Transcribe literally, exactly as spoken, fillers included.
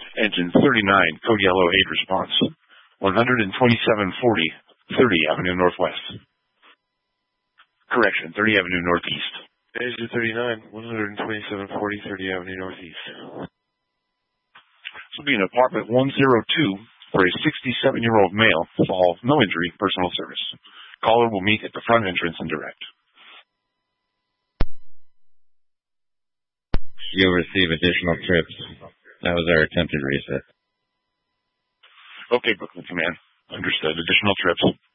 Engine thirty-nine, code yellow, eight response. one twenty-seven forty, thirty Avenue Northwest. Correction, thirty Avenue Northeast. Engine thirty-nine, one twenty-seven forty, thirty Avenue Northeast. This will be an apartment one oh two for a sixty-seven-year-old male. Fall, no injury, personal service. Caller will meet at the front entrance and direct. You'll receive additional trips. That was our attempted reset. Okay, Brooklyn Command. Understood. Additional trips.